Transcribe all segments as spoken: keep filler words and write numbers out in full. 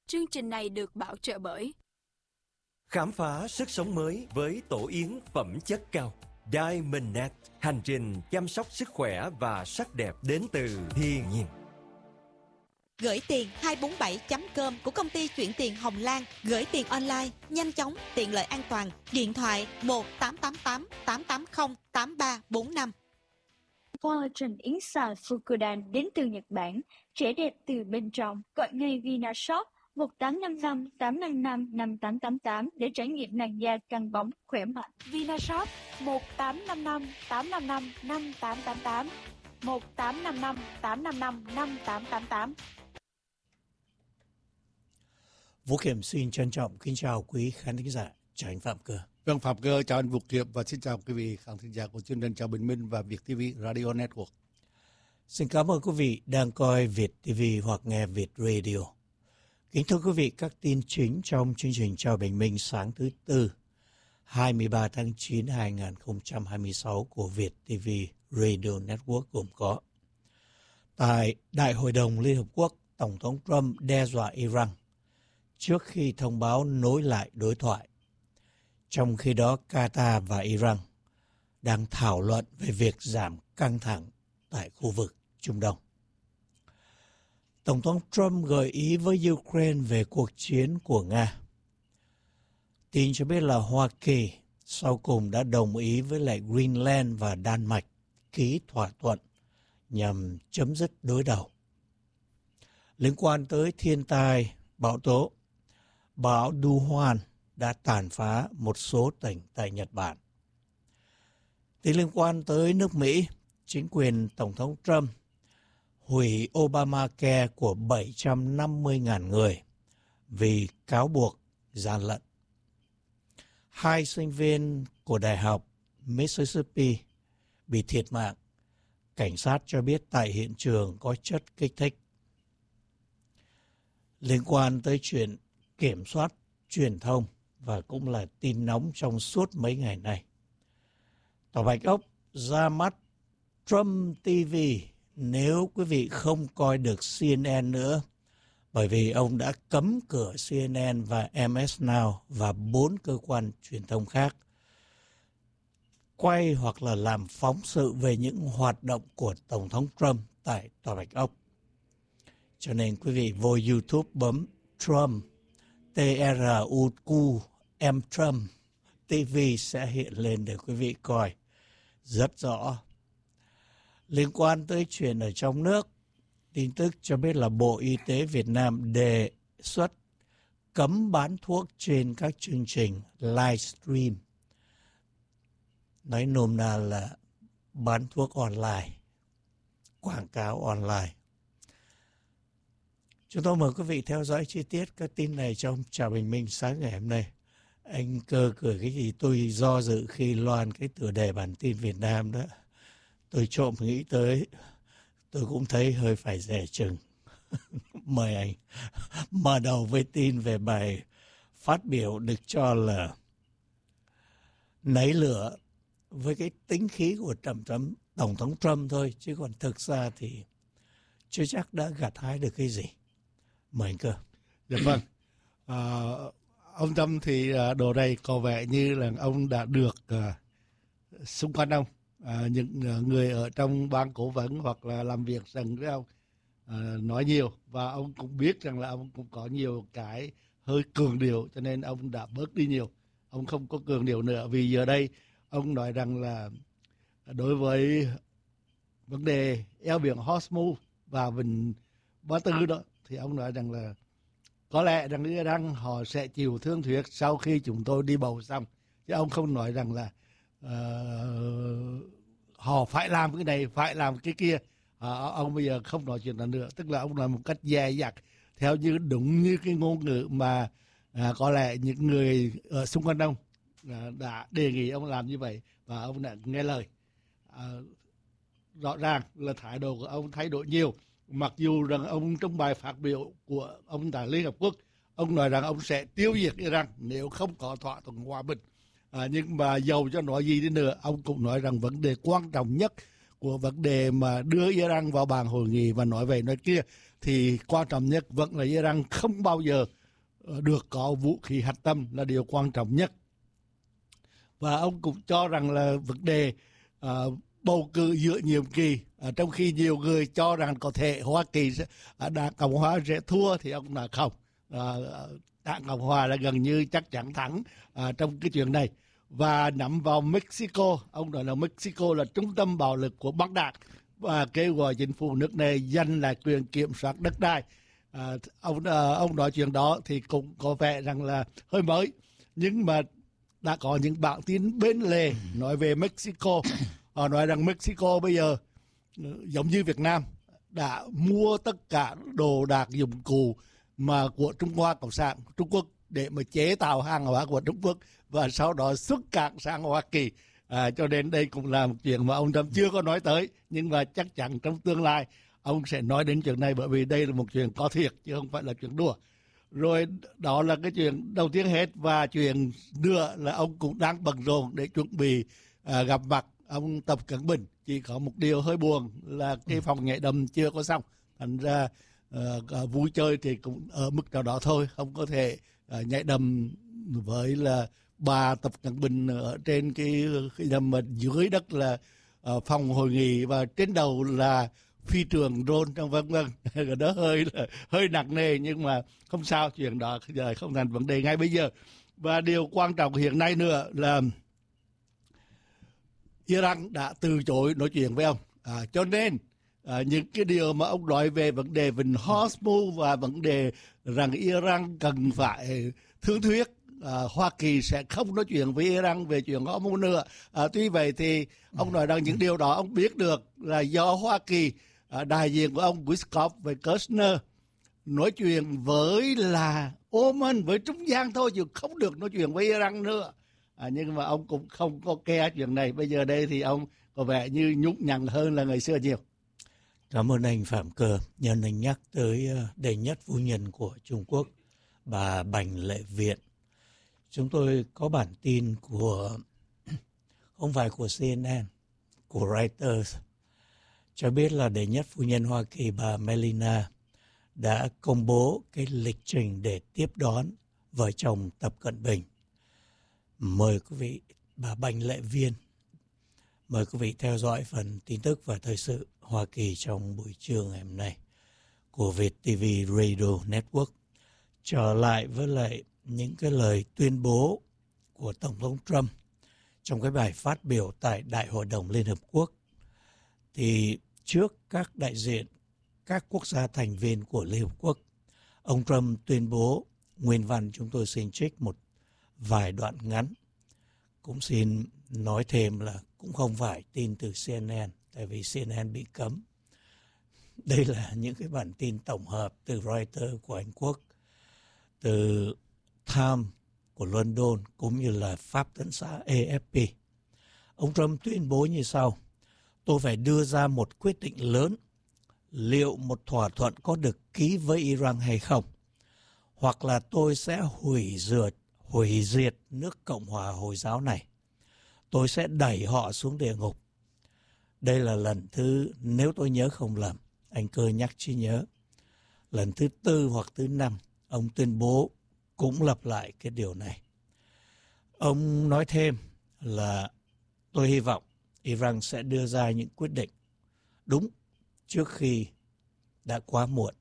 Chương trình này được bảo trợ bởi Khám phá sức sống mới với tổ yến phẩm chất cao Diamondnet, hành trình chăm sóc sức khỏe và sắc đẹp đến từ thiên nhiên. Gửi tiền hai bốn bảy chấm com của công ty chuyển tiền Hồng Lan. Gửi tiền online, nhanh chóng, tiện lợi an toàn. Điện thoại một tám tám tám tám tám không tám ba bốn năm. Collagen yến xào Fukudan đến từ Nhật Bản, trẻ đẹp từ bên trong. Gọi ngay Vinashop một tám năm năm tám năm năm năm tám tám tám để trải nghiệm làn da căng bóng khỏe mạnh. Vinashop một tám năm năm tám năm năm năm tám tám tám, một tám năm năm tám năm năm năm tám tám tám. Vũ Kiểm xin trân trọng kính chào quý khán thính giả, chào anh Phạm Cơ. Vâng, Phạm Cơ chào anh Vũ Kiểm và xin chào quý vị khán thính giả của chương trình Chào Bình Minh và Việt ti vi Radio Network. Xin cảm ơn quý vị đang coi Việt ti vi hoặc nghe Việt Radio. Kính thưa quý vị, các tin chính trong chương trình Chào Bình Minh sáng thứ Tư, hai mươi ba tháng chín năm hai nghìn không trăm hai mươi sáu của Việt ti vi Radio Network gồm có: tại Đại hội đồng Liên Hợp Quốc, Tổng thống Trump đe dọa Iran trước khi thông báo nối lại đối thoại. Trong khi đó, Qatar và Iran đang thảo luận về việc giảm căng thẳng tại khu vực Trung Đông. Tổng thống Trump gợi ý với Ukraine về cuộc chiến của Nga. Tin cho biết là Hoa Kỳ sau cùng đã đồng ý với lại Greenland và Đan Mạch ký thỏa thuận nhằm chấm dứt đối đầu. Liên quan tới thiên tai, bão tố, bão Du-hoan đã tàn phá một số tỉnh tại Nhật Bản. Tin liên quan tới nước Mỹ, chính quyền Tổng thống Trump hủy Obamacare của bảy trăm năm mươi nghìn người vì cáo buộc gian lận. Hai sinh viên của Đại học Mississippi bị thiệt mạng. Cảnh sát cho biết tại hiện trường có chất kích thích. Liên quan tới chuyện kiểm soát truyền thông và cũng là tin nóng trong suốt mấy ngày nay. Tòa Bạch Ốc ra mắt Trump ti vi nếu quý vị không coi được xê en en nữa, bởi vì ông đã cấm cửa xê en en và em ét Now và bốn cơ quan truyền thông khác quay hoặc là làm phóng sự về những hoạt động của Tổng thống Trump tại Tòa Bạch Ốc. Cho nên quý vị vô YouTube bấm Trump, T R U Q M Trump ti vi sẽ hiện lên để quý vị coi rất rõ. Liên quan tới chuyện ở trong nước, tin tức cho biết là Bộ Y tế Việt Nam đề xuất cấm bán thuốc trên các chương trình livestream. Nói nôm na là bán thuốc online, quảng cáo online. Chúng tôi mời quý vị theo dõi chi tiết các tin này trong Chào Bình Minh sáng ngày hôm nay. Anh Cơ cười cái gì tôi do dự khi loan cái tựa đề bản tin Việt Nam đó. Tôi trộm nghĩ tới, tôi cũng thấy hơi phải dè chừng. Mời anh. Mở đầu với tin về bài phát biểu được cho là nấy lửa với cái tính khí của Trump, Trump, Tổng thống Trump thôi. Chứ còn thực ra thì chưa chắc đã gặt hái được cái gì. Mời anh Cơ. Dạ vâng. À, ông Trump thì đồ này có vẻ như là ông đã được uh, xung quanh ông. À, những người ở trong ban cố vấn hoặc là làm việc rằng với ông à, nói nhiều, và ông cũng biết rằng là ông cũng có nhiều cái hơi cường điệu, cho nên ông đã bớt đi nhiều. Ông không có cường điệu nữa, vì giờ đây ông nói rằng là đối với vấn đề eo biển Hormuz và vịnh Ba Tư đó, thì ông nói rằng là có lẽ rằng Iran họ sẽ chịu thương thuyết sau khi chúng tôi đi bầu xong, chứ ông không nói rằng là Uh, họ phải làm cái này, phải làm cái kia. uh, Ông bây giờ không nói chuyện đó nữa. Tức là ông nói một cách dè dặt, theo như đúng như cái ngôn ngữ mà uh, có lẽ những người ở xung quanh ông uh, đã đề nghị ông làm như vậy, và ông đã nghe lời. uh, Rõ ràng là thái độ của ông thay đổi nhiều. Mặc dù rằng ông trong bài phát biểu của ông tại Liên Hợp Quốc, ông nói rằng ông sẽ tiêu diệt Iran nếu không có thỏa thuận hòa bình. À, nhưng mà dầu cho nói gì đi nữa, ông cũng nói rằng vấn đề quan trọng nhất của vấn đề mà đưa Iran vào bàn hội nghị và nói về nói kia thì quan trọng nhất vẫn là Iran không bao giờ được có vũ khí hạt nhân là điều quan trọng nhất. Và ông cũng cho rằng là vấn đề uh, bầu cử giữa nhiệm kỳ, uh, trong khi nhiều người cho rằng có thể Hoa Kỳ sẽ, uh, Đảng Cộng hòa sẽ thua, thì ông nói không. Uh, Đảng Cộng hòa là gần như chắc chắn thắng uh, trong cái chuyện này. Và nắm vào Mexico, ông nói là Mexico là trung tâm bạo lực của Bắc Đại, và kêu gọi chính phủ nước này giành lại quyền kiểm soát đất đai. À, ông à, ông nói chuyện đó thì cũng có vẻ rằng là hơi mới, nhưng mà đã có những bản tin bên lề nói về Mexico. Họ nói rằng Mexico bây giờ giống như Việt Nam đã mua tất cả đồ đạc dụng cụ mà của Trung Hoa Cộng sản Trung Quốc để mà chế tạo hàng hóa của Trung Quốc và sau đó xuất cảng sang Hoa Kỳ. À, cho nên đây cũng là một chuyện mà ông Trump chưa có nói tới, nhưng mà chắc chắn trong tương lai ông sẽ nói đến chuyện này, bởi vì đây là một chuyện có thiệt chứ không phải là chuyện đùa. Rồi đó là cái chuyện đầu tiên hết, và chuyện nữa là ông cũng đang bận rộn để chuẩn bị à, gặp mặt ông Tập Cận Bình. Chỉ có một điều hơi buồn là cái phòng nhảy đầm chưa có xong, thành ra à, vui chơi thì cũng ở mức nào đó thôi, không có thể à, nhảy đầm với là bà Tập Cận Bình ở trên cái, cái đầm mà dưới đất là uh, phòng hội nghị, và trên đầu là phi trường drone trong vân vân. Đó hơi hơi nặng nề, nhưng mà không sao, chuyện đó giờ không thành vấn đề ngay bây giờ. Và điều quan trọng hiện nay nữa là Iran đã từ chối nói chuyện với ông, à, cho nên à, những cái điều mà ông nói về vấn đề Vịnh Hormuz và vấn đề rằng Iran cần phải thương thuyết, À, Hoa Kỳ sẽ không nói chuyện với Iran về chuyện Hormuz nữa. À, tuy vậy thì ông nói rằng những điều đó ông biết được là do Hoa Kỳ, à, đại diện của ông Witkoff và Kushner nói chuyện với là Oman, với trung gian thôi, chứ không được nói chuyện với Iran nữa. À, nhưng mà ông cũng không có ke chuyện này. Bây giờ đây thì ông có vẻ như nhút nhặn hơn là ngày xưa nhiều. Cảm ơn anh Phạm Cơ. Nhân anh nhắc tới đệ nhất phu nhân của Trung Quốc, bà Bành Lệ Viện. Chúng tôi có bản tin của, không phải của xê en en, của Reuters, cho biết là đệ nhất phu nhân Hoa Kỳ bà Melania đã công bố cái lịch trình để tiếp đón vợ chồng Tập Cận Bình. Mời quý vị, bà Bành Lệ Viên, mời quý vị theo dõi phần tin tức và thời sự Hoa Kỳ trong buổi trưa ngày hôm nay của Việt ti vi Radio Network. Trở lại với lại những cái lời tuyên bố của Tổng thống Trump trong cái bài phát biểu tại Đại hội đồng Liên Hợp Quốc, thì trước các đại diện các quốc gia thành viên của Liên Hợp Quốc, ông Trump tuyên bố, nguyên văn chúng tôi xin trích một vài đoạn ngắn. Cũng xin nói thêm là cũng không phải tin từ xê en en, tại vì xê en en bị cấm. Đây là những cái bản tin tổng hợp từ Reuters của Anh Quốc, từ Times của London, cũng như là Pháp Tấn xã a ép pê. Ông Trump tuyên bố như sau: tôi phải đưa ra một quyết định lớn, liệu một thỏa thuận có được ký với Iran hay không, hoặc là tôi sẽ hủy diệt, hủy diệt nước Cộng hòa Hồi giáo này. Tôi sẽ đẩy họ xuống địa ngục. Đây là lần thứ, nếu tôi nhớ không lầm, anh Cơ nhắc trí nhớ, lần thứ tư hoặc thứ năm, ông tuyên bố cũng lặp lại cái điều này. Ông nói thêm là tôi hy vọng Iran sẽ đưa ra những quyết định đúng trước khi đã quá muộn.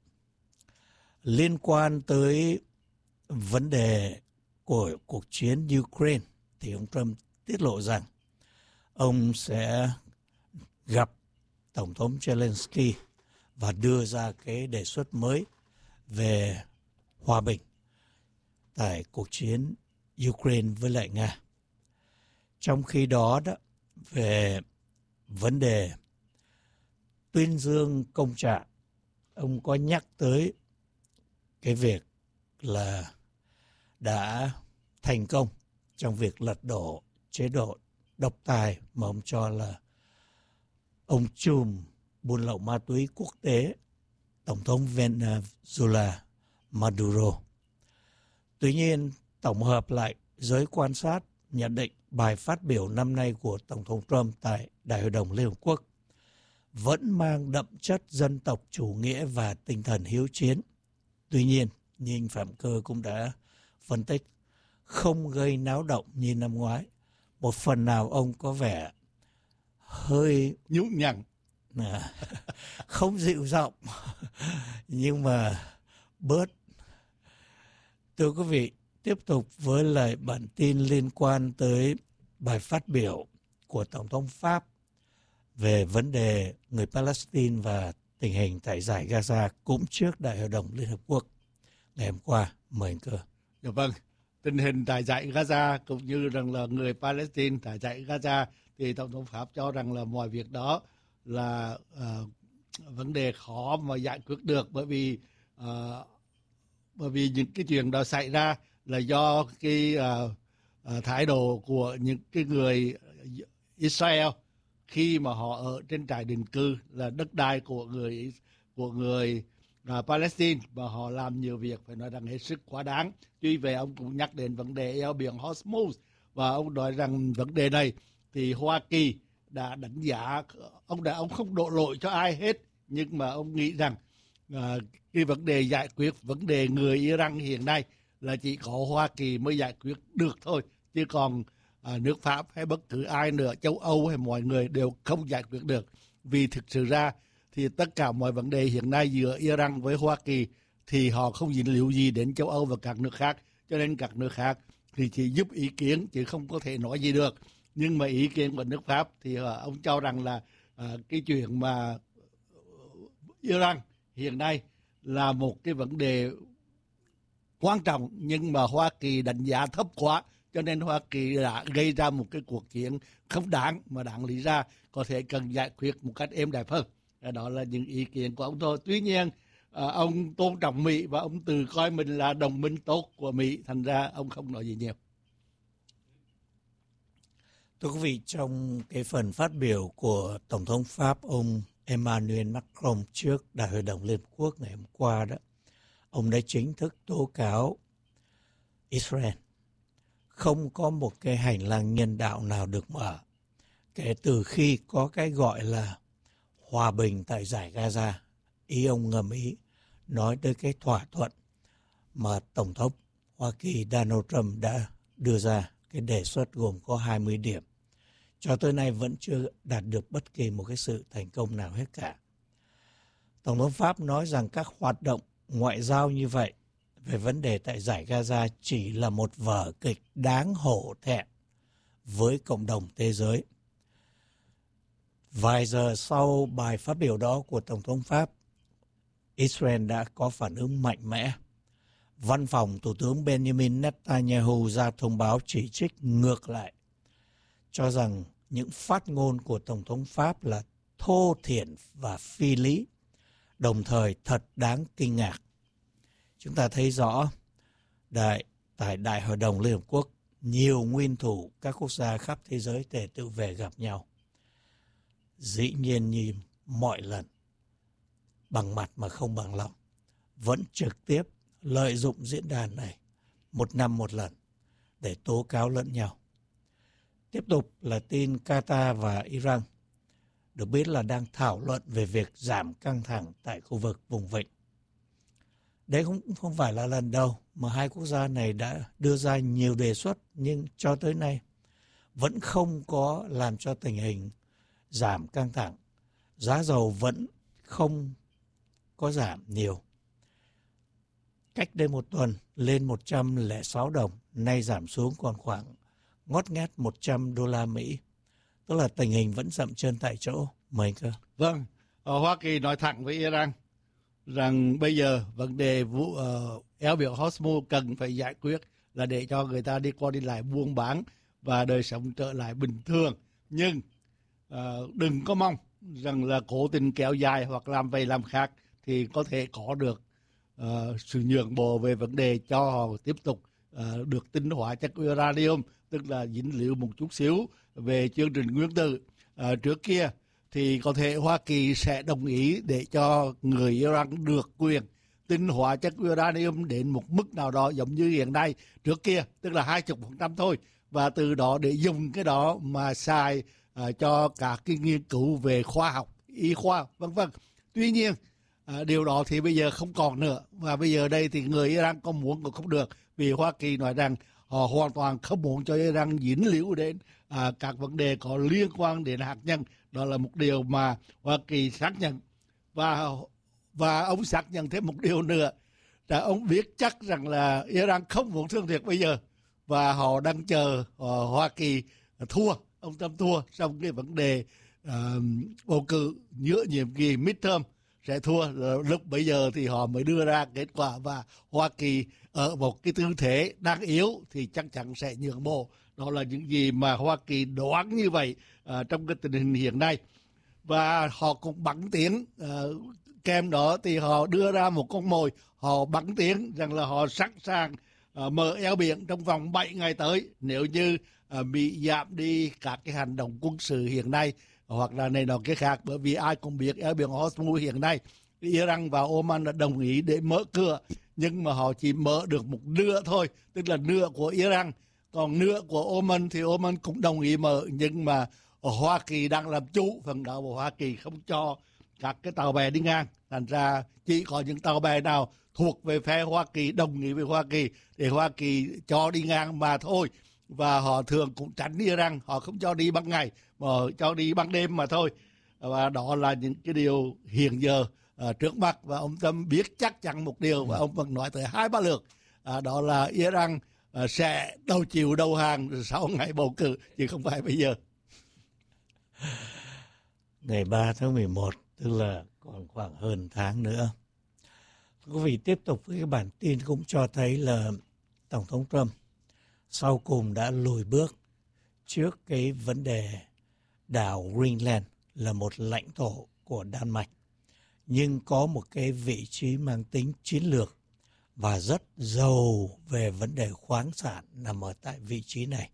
Liên quan tới vấn đề của cuộc chiến Ukraine, thì ông Trump tiết lộ rằng ông sẽ gặp Tổng thống Zelensky và đưa ra cái đề xuất mới về hòa bình tại cuộc chiến Ukraine với lại Nga. Trong khi đó, đó về vấn đề tuyên dương công trạng, ông có nhắc tới cái việc là đã thành công trong việc lật đổ chế độ độc tài mà ông cho là ông trùm buôn lậu ma túy quốc tế, Tổng thống Venezuela Maduro. Tuy nhiên, tổng hợp lại, giới quan sát nhận định bài phát biểu năm nay của Tổng thống Trump tại Đại hội đồng Liên Hợp Quốc vẫn mang đậm chất dân tộc chủ nghĩa và tinh thần hiếu chiến. Tuy nhiên, nhưng Phạm Cơ cũng đã phân tích, không gây náo động như năm ngoái. Một phần nào ông có vẻ hơi nhún nhằng, à, không dịu giọng, nhưng mà bớt. Thưa quý vị, tiếp tục với lại bản tin liên quan tới bài phát biểu của Tổng thống Pháp về vấn đề người Palestine và tình hình tại giải Gaza cũng trước Đại hội đồng Liên Hợp Quốc ngày hôm qua. Mời anh Cơ. Dạ vâng, tình hình tại giải Gaza cũng như rằng là người Palestine tại giải Gaza thì Tổng thống Pháp cho rằng là mọi việc đó là uh, vấn đề khó mà giải quyết được, bởi vì uh, bởi vì những cái chuyện đó xảy ra là do cái uh, uh, thái độ của những cái người Israel khi mà họ ở trên trại định cư là đất đai của người của người uh, Palestine, và họ làm nhiều việc phải nói rằng hết sức quá đáng. Tuy vậy ông cũng nhắc đến vấn đề eo biển Hormuz, và ông nói rằng vấn đề này thì Hoa Kỳ đã đánh giá, ông đã ông không đổ lỗi cho ai hết, nhưng mà ông nghĩ rằng uh, cái vấn đề giải quyết vấn đề người Iran hiện nay là chỉ có Hoa Kỳ mới giải quyết được thôi, chứ còn uh, nước Pháp hay bất cứ ai nữa, châu Âu hay mọi người đều không giải quyết được. Vì thực sự ra thì tất cả mọi vấn đề hiện nay giữa Iran với Hoa Kỳ thì họ không dính líu gì đến châu Âu và các nước khác, cho nên các nước khác thì chỉ giúp ý kiến chứ không có thể nói gì được. Nhưng mà ý kiến của nước Pháp thì uh, ông cho rằng là uh, cái chuyện mà Iran hiện nay là một cái vấn đề quan trọng, nhưng mà Hoa Kỳ đánh giá thấp quá, cho nên Hoa Kỳ đã gây ra một cái cuộc chiến không đáng, mà đáng lý ra có thể cần giải quyết một cách êm đẹp hơn. Đó là những ý kiến của ông thôi. Tuy nhiên ông tôn trọng Mỹ và ông tự coi mình là đồng minh tốt của Mỹ, thành ra ông không nói gì nhiều. Thưa quý vị, trong cái phần phát biểu của Tổng thống Pháp ông Emmanuel Macron trước Đại hội đồng Liên Hợp Quốc ngày hôm qua đó, ông đã chính thức tố cáo Israel không có một cái hành lang nhân đạo nào được mở kể từ khi có cái gọi là hòa bình tại giải Gaza. Ý ông ngầm ý nói tới cái thỏa thuận mà Tổng thống Hoa Kỳ Donald Trump đã đưa ra, cái đề xuất gồm có hai mươi điểm. Cho tới nay vẫn chưa đạt được bất kỳ một cái sự thành công nào hết cả. Tổng thống Pháp nói rằng các hoạt động ngoại giao như vậy về vấn đề tại giải Gaza chỉ là một vở kịch đáng hổ thẹn với cộng đồng thế giới. Vài giờ sau bài phát biểu đó của Tổng thống Pháp, Israel đã có phản ứng mạnh mẽ. Văn phòng Thủ tướng Benjamin Netanyahu ra thông báo chỉ trích ngược lại, cho rằng những phát ngôn của Tổng thống Pháp là thô thiển và phi lý, đồng thời thật đáng kinh ngạc. Chúng ta thấy rõ đại, tại Đại hội đồng Liên Hợp Quốc, nhiều nguyên thủ các quốc gia khắp thế giới tề tựu về gặp nhau. Dĩ nhiên như mọi lần, bằng mặt mà không bằng lòng, vẫn trực tiếp lợi dụng diễn đàn này một năm một lần để tố cáo lẫn nhau. Tiếp tục là tin Qatar và Iran được biết là đang thảo luận về việc giảm căng thẳng tại khu vực vùng vịnh. Đấy cũng không phải là lần đầu mà hai quốc gia này đã đưa ra nhiều đề xuất, nhưng cho tới nay vẫn không có làm cho tình hình giảm căng thẳng. Giá dầu vẫn không có giảm nhiều. Cách đây một tuần lên một trăm lẻ sáu đồng, nay giảm xuống còn khoảng ngót nghét một trăm đô la Mỹ. Tức là tình hình vẫn dậm chân tại chỗ. Mời anh Cơ. Vâng, Hoa Kỳ nói thẳng với Iran rằng bây giờ vấn đề vụ uh, eo biển Hormuz cần phải giải quyết là để cho người ta đi qua đi lại buôn bán và đời sống trở lại bình thường. Nhưng uh, đừng có mong rằng là cố tình kéo dài hoặc làm vậy làm khác thì có thể có được uh, sự nhượng bộ về vấn đề cho họ tiếp tục uh, được tinh hóa chất uranium, tức là dính líu một chút xíu về chương trình nguyên tử. Uh, trước kia thì có thể Hoa Kỳ sẽ đồng ý để cho người Iran được quyền tinh hóa chất uranium đến một mức nào đó giống như hiện nay trước kia, tức là hai mươi phần trăm thôi, và từ đó để dùng cái đó mà xài uh, cho cả cái nghiên cứu về khoa học, y khoa, vân vân. Tuy nhiên À, điều đó thì bây giờ không còn nữa, và bây giờ đây thì người Iran có muốn cũng không được, vì Hoa Kỳ nói rằng họ hoàn toàn không muốn cho Iran dính líu đến à, các vấn đề có liên quan đến hạt nhân. Đó là một điều mà Hoa Kỳ xác nhận. Và và ông xác nhận thêm một điều nữa, là ông biết chắc rằng là Iran không muốn thương thuyết bây giờ, và họ đang chờ uh, Hoa Kỳ thua, ông Trump thua trong cái vấn đề uh, bầu cử giữa nhiệm kỳ midterm sẽ thua. Lúc bây giờ thì họ mới đưa ra kết quả, và Hoa Kỳ ở một cái tư thế đang yếu thì chắc chắn sẽ nhượng bộ. Đó là những gì mà Hoa Kỳ đoán như vậy uh, trong cái tình hình hiện nay. Và họ cũng bắn tiếng, uh, kèm đó thì họ đưa ra một con mồi, họ bắn tiếng rằng là họ sẵn sàng uh, mở eo biển trong vòng bảy ngày tới nếu như uh, Mỹ giảm đi các cái hành động quân sự hiện nay hoặc là này nọ cái khác. Bởi vì ai cũng biết eo biển Hormuz hiện nay Iran và Oman đã đồng ý để mở cửa, nhưng mà họ chỉ mở được một nửa thôi, tức là nửa của Iran, còn nửa của Oman thì Oman cũng đồng ý mở, nhưng mà Hoa Kỳ đang làm chủ phần đó, và Hoa Kỳ không cho các cái tàu bè đi ngang. Thành ra chỉ có những tàu bè nào thuộc về phe Hoa Kỳ, đồng ý với Hoa Kỳ để Hoa Kỳ cho đi ngang mà thôi. Và họ thường cũng tránh Iran, họ không cho đi ban ngày mà cho đi ban đêm mà thôi. Và đó là những cái điều hiện giờ uh, trước mắt. Và ông Trump biết chắc chắn một điều, và ông vẫn nói tới hai ba lượt, uh, đó là Iran uh, sẽ đầu chịu đầu hàng sau ngày bầu cử, chứ không phải bây giờ. Ngày ba tháng mười một, tức là còn khoảng hơn tháng nữa. Quý vị, tiếp tục với cái bản tin cũng cho thấy là Tổng thống Trump sau cùng đã lùi bước trước cái vấn đề đảo Greenland là một lãnh thổ của Đan Mạch, nhưng có một cái vị trí mang tính chiến lược và rất giàu về vấn đề khoáng sản nằm ở tại vị trí này.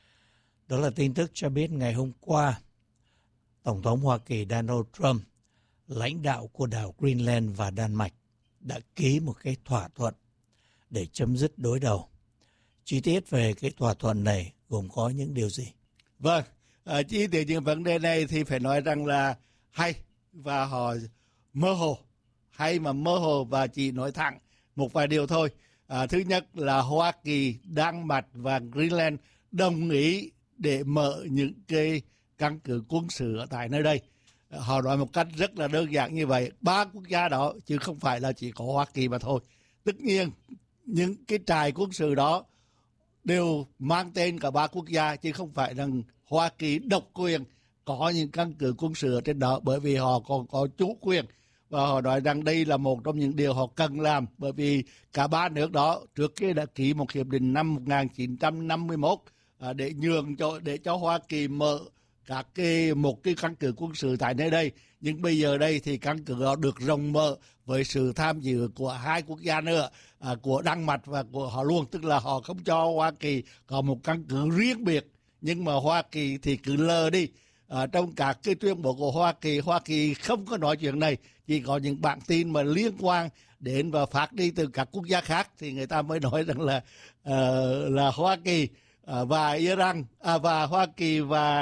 Đó là tin tức cho biết ngày hôm qua, Tổng thống Hoa Kỳ Donald Trump, lãnh đạo của đảo Greenland và Đan Mạch, đã ký một cái thỏa thuận để chấm dứt đối đầu. Chi tiết về cái thỏa thuận này gồm có những điều gì? Vâng, à, chi tiết những vấn đề này thì phải nói rằng là hay và họ mơ hồ, hay mà mơ hồ và chỉ nói thẳng một vài điều thôi. À, thứ nhất là Hoa Kỳ, Đan Mạch và Greenland đồng ý để mở những cái căn cứ quân sự ở tại nơi đây. Họ nói một cách rất là đơn giản như vậy, ba quốc gia đó chứ không phải là chỉ có Hoa Kỳ mà thôi. Tất nhiên những cái trại quân sự đó đều mang tên cả ba quốc gia, chứ không phải rằng Hoa Kỳ độc quyền có những căn cứ quân sự ở trên đó, bởi vì họ còn có chủ quyền. Và họ nói rằng đây là một trong những điều họ cần làm, bởi vì cả ba nước đó trước kia đã ký một hiệp định năm một nghìn chín trăm năm mươi mốt à, để nhường cho để cho Hoa Kỳ mở các cái một cái căn cứ quân sự tại nơi đây. Nhưng bây giờ đây thì căn cứ đó được rộng mở với sự tham dự của hai quốc gia nữa, à, của Đan Mạch và của họ luôn, tức là họ không cho Hoa Kỳ có một căn cứ riêng biệt, nhưng mà Hoa Kỳ thì cứ lờ đi. À, trong các cái tuyên bố của Hoa Kỳ, Hoa Kỳ không có nói chuyện này, chỉ có những bản tin mà liên quan đến và phát đi từ các quốc gia khác thì người ta mới nói rằng là uh, là Hoa Kỳ uh, và Iran à, và Hoa Kỳ và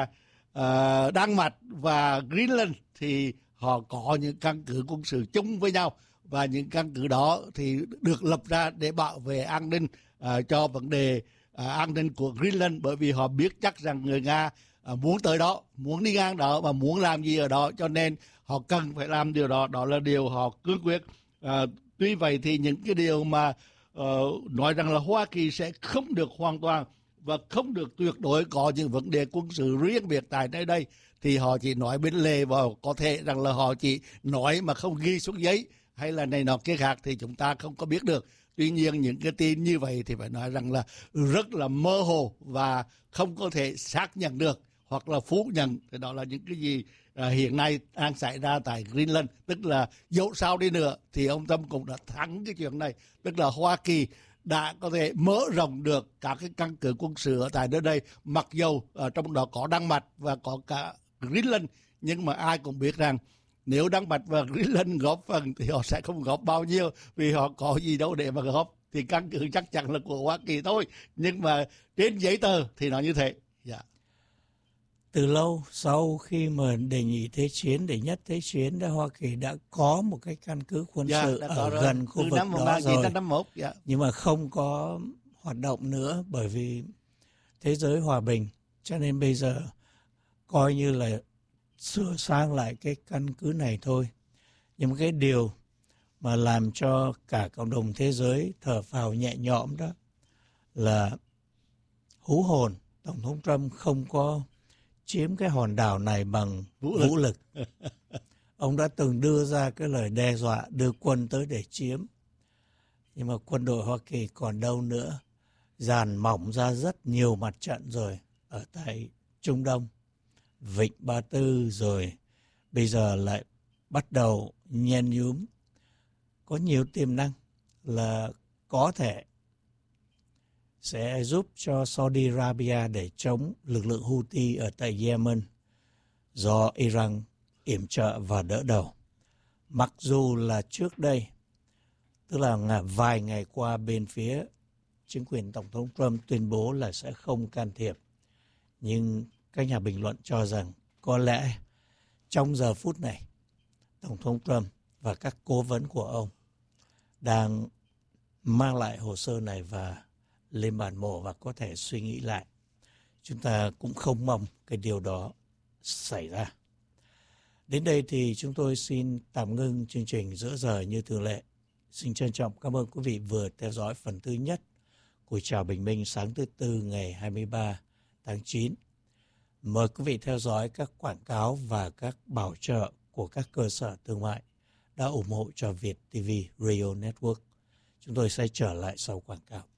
uh, Đan Mạch và Greenland thì họ có những căn cứ quân sự chung với nhau, và những căn cứ đó thì được lập ra để bảo vệ an ninh uh, cho vấn đề uh, an ninh của Greenland, bởi vì họ biết chắc rằng người Nga À, muốn tới đó, muốn đi ngang đó và muốn làm gì ở đó, cho nên họ cần phải làm điều đó. Đó là điều họ cương quyết. À, tuy vậy thì những cái điều mà uh, nói rằng là Hoa Kỳ sẽ không được hoàn toàn và không được tuyệt đối có những vấn đề quân sự riêng biệt tại nơi đây, thì họ chỉ nói bên lề, và có thể rằng là họ chỉ nói mà không ghi xuống giấy hay là này nọ kia khác thì chúng ta không có biết được. Tuy nhiên những cái tin như vậy thì phải nói rằng là rất là mơ hồ và không có thể xác nhận được hoặc là phủ nhận. Thì đó là những cái gì à, hiện nay đang xảy ra tại Greenland. Tức là dẫu sao đi nữa thì ông Trump cũng đã thắng cái chuyện này. Tức là Hoa Kỳ đã có thể mở rộng được các cái căn cứ quân sự ở tại nơi đây, mặc dù ở trong đó có Đan Mạch và có cả Greenland. Nhưng mà ai cũng biết rằng nếu Đan Mạch và Greenland góp phần thì họ sẽ không góp bao nhiêu, vì họ có gì đâu để mà góp. Thì căn cứ chắc chắn là của Hoa Kỳ thôi, nhưng mà trên giấy tờ thì nó như thế. Yeah. từ lâu sau khi mà đề nghị thế chiến, đệ nhất thế chiến, đã Hoa Kỳ đã có một cái căn cứ quân Dạ, sự đã có ở rồi. gần khu Từ vực năm đó một nghìn chín trăm năm mươi rồi. mốt, dạ. Nhưng mà không có hoạt động nữa bởi vì thế giới hòa bình. Cho nên bây giờ coi như là sửa sang lại cái căn cứ này thôi. Nhưng mà cái điều mà làm cho cả cộng đồng thế giới thở phào nhẹ nhõm đó là hú hồn, Tổng thống Trump không có chiếm cái hòn đảo này bằng Vũ lực. vũ lực. Ông đã từng đưa ra cái lời đe dọa đưa quân tới để chiếm. Nhưng mà quân đội Hoa Kỳ còn đâu nữa. Dàn mỏng ra rất nhiều mặt trận rồi ở tại Trung Đông, Vịnh Ba Tư, rồi bây giờ lại bắt đầu nhen nhúm. Có nhiều tiềm năng là có thể sẽ giúp cho Saudi Arabia để chống lực lượng Houthi ở tại Yemen do Iran yểm trợ và đỡ đầu. Mặc dù là trước đây, tức là vài ngày qua, bên phía chính quyền Tổng thống Trump tuyên bố là sẽ không can thiệp, nhưng các nhà bình luận cho rằng có lẽ trong giờ phút này, Tổng thống Trump và các cố vấn của ông đang mang lại hồ sơ này và lên bàn mổ và có thể suy nghĩ lại. Chúng ta cũng không mong cái điều đó xảy ra. Đến đây thì chúng tôi xin tạm ngưng chương trình giữa giờ như thường lệ. Xin trân trọng cảm ơn quý vị vừa theo dõi phần thứ nhất của Chào Bình Minh sáng thứ Tư ngày hai mươi ba tháng chín. Mời quý vị theo dõi các quảng cáo và các bảo trợ của các cơ sở thương mại đã ủng hộ cho Việt ti vi Radio Network. Chúng tôi sẽ trở lại sau quảng cáo.